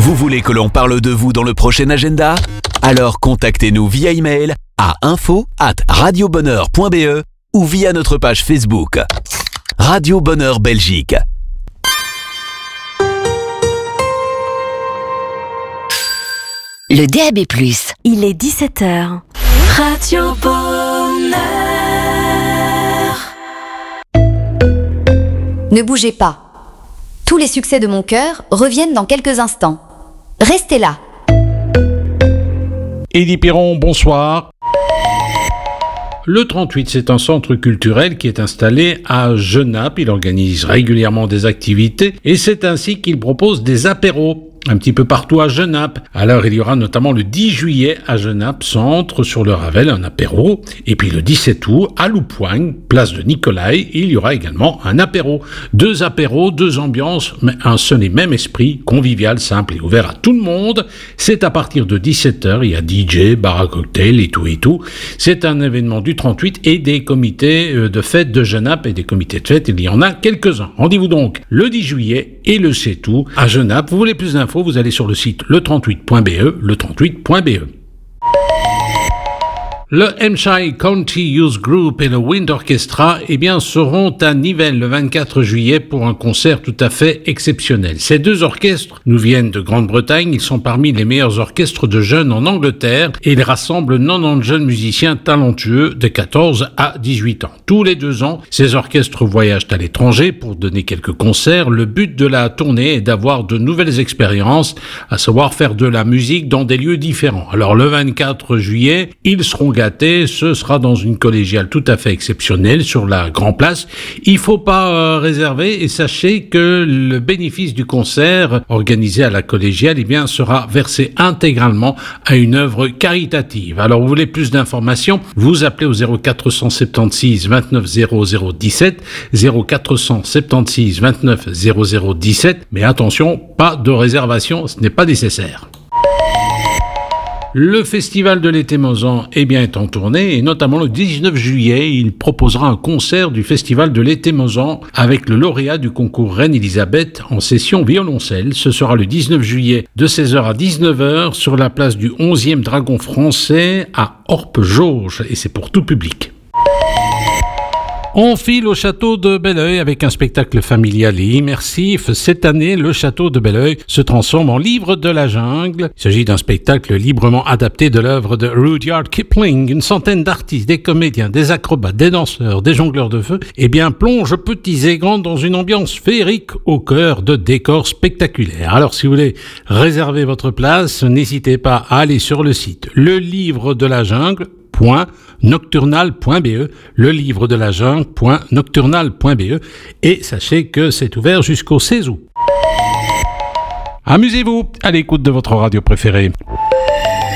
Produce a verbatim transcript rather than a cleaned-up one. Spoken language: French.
Vous voulez que l'on parle de vous dans le prochain agenda? Alors contactez-nous via email à info arobase radiobonheur point b e ou via notre page Facebook. Radio Bonheur Belgique. Le D A B plus. Il est dix-sept heures. Radio Bonheur. Ne bougez pas. Tous les succès de mon cœur reviennent dans quelques instants. Restez là. Élie Piron, bonsoir. Le trente-huit, c'est un centre culturel qui est installé à Genappe. Il organise régulièrement des activités et c'est ainsi qu'il propose des apéros un petit peu partout à Genappe. Alors, il y aura notamment le dix juillet à Genappe Centre, sur le Ravel, un apéro. Et puis le dix-sept août, à Loupoigne, place de Nicolai, il y aura également un apéro. Deux apéros, deux ambiances, mais un seul et même esprit, convivial, simple et ouvert à tout le monde. C'est à partir de dix-sept heures, il y a D J, bar à cocktail et tout et tout. C'est un événement du trente-huit et des comités de fête de Genappe et des comités de fête, il y en a quelques-uns. Rendez-vous donc le dix juillet et le sept août à Genappe. Vous voulez plus d'infos? Vous allez sur le site le trente-huit point b e, le trente-huit point b e. Le Hampshire County Youth Group et le Wind Orchestra, eh bien, seront à Nivelles le vingt-quatre juillet pour un concert tout à fait exceptionnel. Ces deux orchestres nous viennent de Grande-Bretagne. Ils sont parmi les meilleurs orchestres de jeunes en Angleterre et ils rassemblent quatre-vingt-dix jeunes musiciens talentueux de quatorze à dix-huit ans. Tous les deux ans, ces orchestres voyagent à l'étranger pour donner quelques concerts. Le but de la tournée est d'avoir de nouvelles expériences, à savoir faire de la musique dans des lieux différents. Alors, le vingt-quatre juillet, ils seront gâté, ce sera dans une collégiale tout à fait exceptionnelle sur la Grand Place. Il faut pas euh, réserver et sachez que le bénéfice du concert organisé à la collégiale, eh bien, sera versé intégralement à une œuvre caritative. Alors, vous voulez plus d'informations? Vous appelez au zéro quatre cent soixante-seize vingt-neuf zéro zéro dix-sept, zéro quatre cent soixante-seize vingt-neuf zéro zéro dix-sept, mais attention, pas de réservation, ce n'est pas nécessaire. Le festival de l'été Mozan eh bien, est en tournée et notamment le dix-neuf juillet, il proposera un concert du festival de l'été Mozan avec le lauréat du concours Reine-Elisabeth en session violoncelle. Ce sera le dix-neuf juillet de seize heures à dix-neuf heures sur la place du onzième Dragon français à Orpe-Jauge et c'est pour tout public. On file au château de Belleuil avec un spectacle familial et immersif. Cette année, le château de Belleuil se transforme en livre de la jungle. Il s'agit d'un spectacle librement adapté de l'œuvre de Rudyard Kipling. Une centaine d'artistes, des comédiens, des acrobates, des danseurs, des jongleurs de feu, eh bien, plongent petits et grands dans une ambiance féerique au cœur de décors spectaculaires. Alors, si vous voulez réserver votre place, n'hésitez pas à aller sur le site Le Livre de la Jungle. nocturnal point b e, le livre de la jungle point nocturnal point b e et sachez que c'est ouvert jusqu'au seize août. Amusez-vous à l'écoute de votre radio préférée.